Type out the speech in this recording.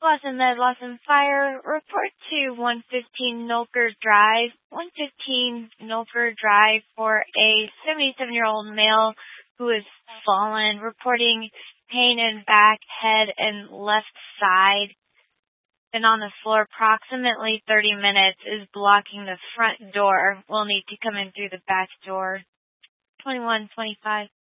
loss and med loss and fire. Report to 115 Nolker Drive. 115 Nolker Drive for a 77-year-old male who is fallen, reporting pain in back, head, and left side. Been on the floor approximately 30 minutes, is blocking the front door. Will need to come in through the back door. 2125.